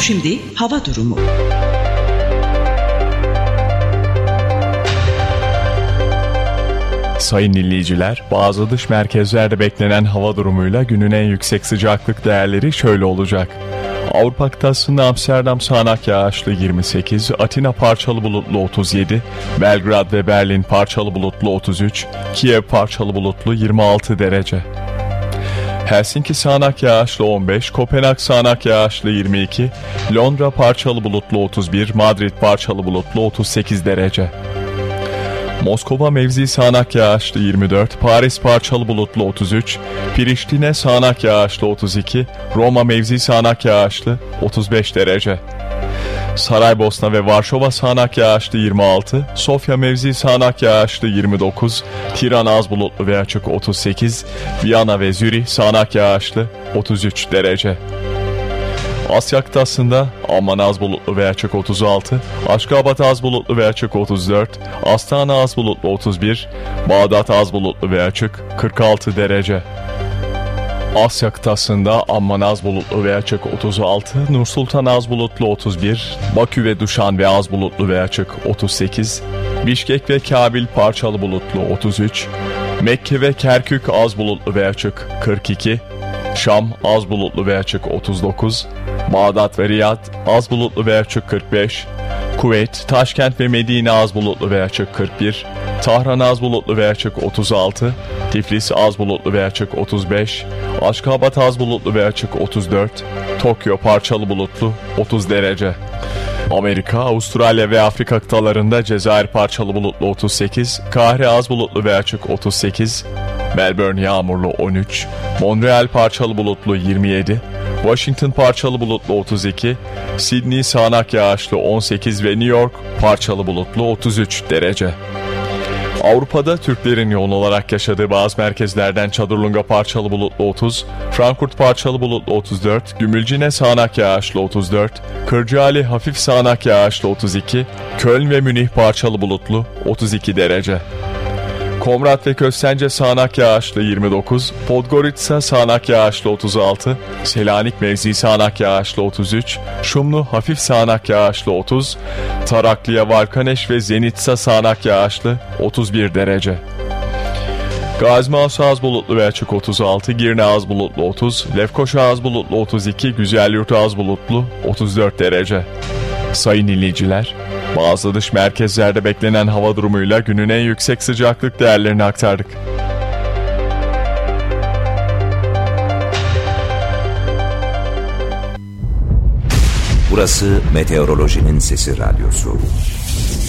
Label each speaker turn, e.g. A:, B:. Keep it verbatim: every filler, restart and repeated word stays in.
A: Şimdi hava durumu.
B: Sayın dinleyiciler, bazı dış merkezlerde beklenen hava durumuyla günün en yüksek sıcaklık değerleri şöyle olacak. Avrupa kıtasında Amsterdam sağanak yağışlı yirmi sekiz, Atina parçalı bulutlu otuz yedi, Belgrad ve Berlin parçalı bulutlu otuz üç, Kiev parçalı bulutlu yirmi altı derece. Helsinki sağanak yağışlı on beş, Kopenhag sağanak yağışlı yirmi iki, Londra parçalı bulutlu otuz bir, Madrid parçalı bulutlu otuz sekiz derece. Moskova mevzi sağanak yağışlı yirmi dört, Paris parçalı bulutlu otuz üç, Priştine sağanak yağışlı otuz iki, Roma mevzi sağanak yağışlı otuz beş derece. Saraybosna ve Varşova sağanak yağışlı yirmi altı, Sofya mevzi sağanak yağışlı yirmi dokuz, Tirana az bulutlu ve açık otuz sekiz, Viyana ve Zürih sağanak yağışlı otuz üç derece. Asya kıtasında Amman az bulutlu ve açık otuz altı, Aşgabat az bulutlu ve açık otuz dört, Astana az bulutlu otuz bir, Bağdat az bulutlu ve açık kırk altı derece. Asya kıtasında Amman az bulutlu ve açık otuz altı, Nursultan az bulutlu otuz bir, Bakü ve Duşanbe az bulutlu ve açık otuz sekiz, Bişkek ve Kabil parçalı bulutlu otuz üç, Mekke ve Kerkük az bulutlu ve açık kırk iki, Şam az bulutlu ve açık otuz dokuz, Bağdat ve Riyad az bulutlu ve açık kırk beş, Kuveyt, Taşkent ve Medine az bulutlu ve açık kırk bir, Tahran az bulutlu ve açık otuz altı, Tiflis az bulutlu ve açık otuz beş, Aşgabat az bulutlu ve açık otuz dört, Tokyo parçalı bulutlu otuz derece. Amerika, Avustralya ve Afrika kıtalarında Cezayir parçalı bulutlu otuz sekiz, Kahire az bulutlu ve açık otuz sekiz, Melbourne yağmurlu on üç, Montreal parçalı bulutlu yirmi yedi, Washington parçalı bulutlu otuz iki, Sydney sağanak yağışlı on sekiz ve New York parçalı bulutlu otuz üç derece. Avrupa'da Türklerin yoğun olarak yaşadığı bazı merkezlerden Çadırlunga parçalı bulutlu otuz, Frankfurt parçalı bulutlu otuz dört, Gümülcine sağanak yağışlı otuz dört, Kırcaali hafif sağanak yağışlı otuz iki, Köln ve Münih parçalı bulutlu otuz iki derece. Komrat ve Köstence sağanak yağışlı yirmi dokuz, Podgorica sağanak yağışlı otuz altı, Selanik mevzi sağanak yağışlı otuz üç, Şumlu hafif sağanak yağışlı otuz, Tarakliya, Varkaneş ve Zenitsa sağanak yağışlı otuz bir derece. Gazimaus az bulutlu ve açık otuz altı, Girne az bulutlu otuz, Lefkoşa az bulutlu otuz iki, Güzelyurt az bulutlu otuz dört derece. Sayın dinleyiciler, bazı dış merkezlerde beklenen hava durumuyla günün en yüksek sıcaklık değerlerini aktardık.
C: Burası Meteorolojinin Sesi Radyosu.